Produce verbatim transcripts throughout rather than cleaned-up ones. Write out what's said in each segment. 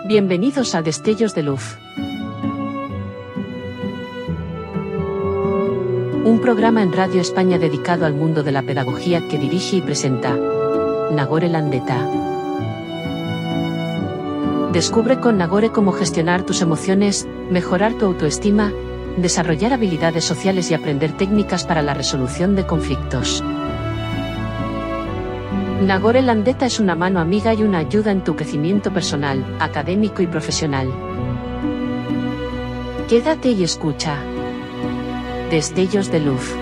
Bienvenidos a Destellos de Luz. Un programa en Radio España dedicado al mundo de la pedagogía que dirige y presenta Nagore Landeta. Descubre con Nagore cómo gestionar tus emociones, mejorar tu autoestima, desarrollar habilidades sociales y aprender técnicas para la resolución de conflictos. Nagore Landeta es una mano amiga y una ayuda en tu crecimiento personal, académico y profesional. Quédate y escucha. Destellos de Luz.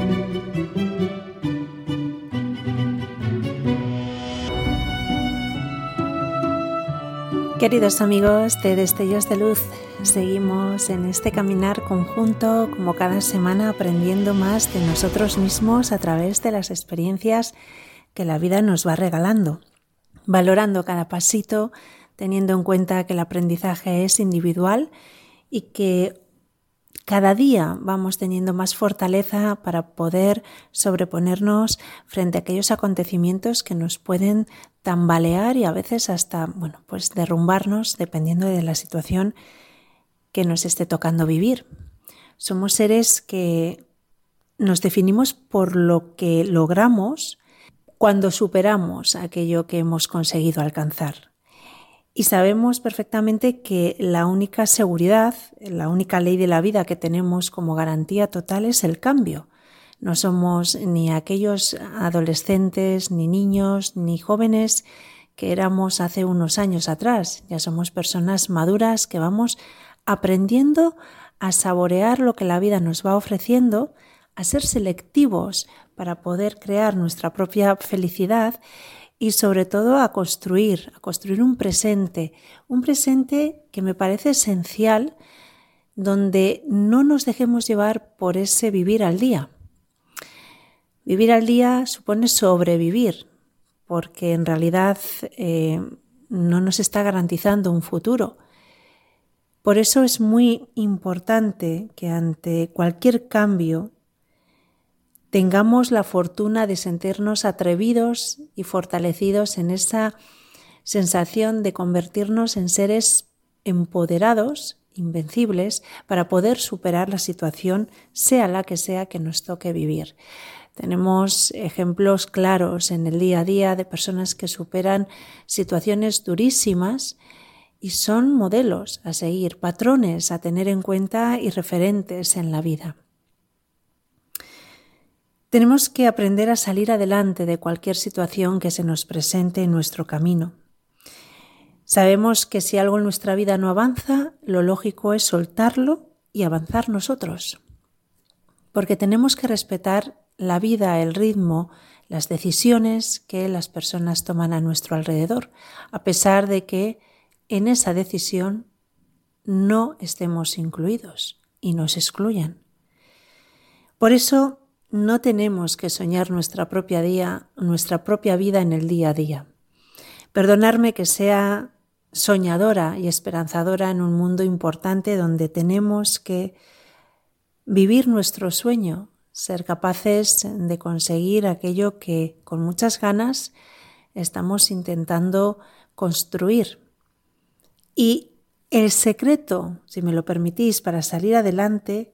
Queridos amigos de Destellos de Luz, seguimos en este caminar conjunto, como cada semana, aprendiendo más de nosotros mismos a través de las experiencias que la vida nos va regalando, valorando cada pasito, teniendo en cuenta que el aprendizaje es individual y que cada día vamos teniendo más fortaleza para poder sobreponernos frente a aquellos acontecimientos que nos pueden tambalear y a veces hasta, bueno, pues derrumbarnos dependiendo de la situación que nos esté tocando vivir. Somos seres que nos definimos por lo que logramos cuando superamos aquello que hemos conseguido alcanzar. Y sabemos perfectamente que la única seguridad, la única ley de la vida que tenemos como garantía total es el cambio. No somos ni aquellos adolescentes, ni niños, ni jóvenes que éramos hace unos años atrás. Ya somos personas maduras que vamos aprendiendo a saborear lo que la vida nos va ofreciendo, a ser selectivos para poder crear nuestra propia felicidad y sobre todo a construir, a construir un presente, un presente que me parece esencial, donde no nos dejemos llevar por ese vivir al día. Vivir al día supone sobrevivir, porque en realidad eh, no nos está garantizando un futuro. Por eso es muy importante que ante cualquier cambio tengamos la fortuna de sentirnos atrevidos y fortalecidos en esa sensación de convertirnos en seres empoderados, invencibles, para poder superar la situación, sea la que sea que nos toque vivir. Tenemos ejemplos claros en el día a día de personas que superan situaciones durísimas y son modelos a seguir, patrones a tener en cuenta y referentes en la vida. Tenemos que aprender a salir adelante de cualquier situación que se nos presente en nuestro camino. Sabemos que si algo en nuestra vida no avanza, lo lógico es soltarlo y avanzar nosotros. Porque tenemos que respetar la vida, el ritmo, las decisiones que las personas toman a nuestro alrededor, a pesar de que en esa decisión no estemos incluidos y nos excluyan. Por eso, no tenemos que soñar nuestra propia día, nuestra propia vida en el día a día. Perdonarme que sea soñadora y esperanzadora en un mundo importante donde tenemos que vivir nuestro sueño, ser capaces de conseguir aquello que con muchas ganas estamos intentando construir. Y el secreto, si me lo permitís, para salir adelante